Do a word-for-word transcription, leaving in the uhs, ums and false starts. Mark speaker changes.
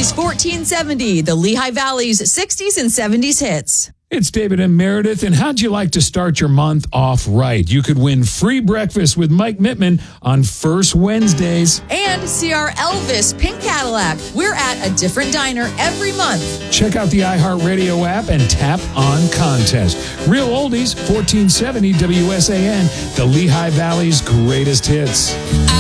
Speaker 1: Oldies fourteen seventy, the Lehigh Valley's sixties and seventies hits.
Speaker 2: It's David and Meredith, and how'd you like to start your month off right? You could win free breakfast with Mike Mittman on First Wednesdays.
Speaker 1: And see our Elvis Pink Cadillac. We're at a different diner every month.
Speaker 2: Check out the iHeartRadio app and tap on contest. Real Oldies, fourteen seventy W S A N, the Lehigh Valley's greatest hits.